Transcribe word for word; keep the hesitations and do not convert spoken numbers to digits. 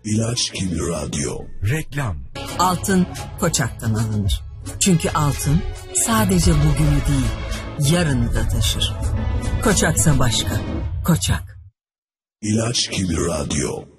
İlaç gibi radyo. Reklam. Altın Koçak'tan alınır. Çünkü altın sadece bugünü değil, yarını da taşır. Koçaksa başka. Koçak. İlaç gibi radyo.